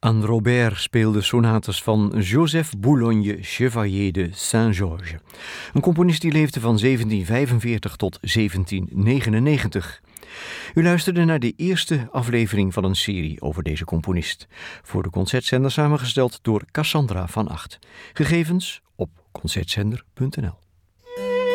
Anne Robert speelde sonates van Joseph Boulogne Chevalier de Saint-Georges, een componist die leefde van 1745 tot 1799. U luisterde naar de eerste aflevering van een serie over deze componist, voor de Concertzender samengesteld door Cassandra van Acht. Gegevens op concertzender.nl.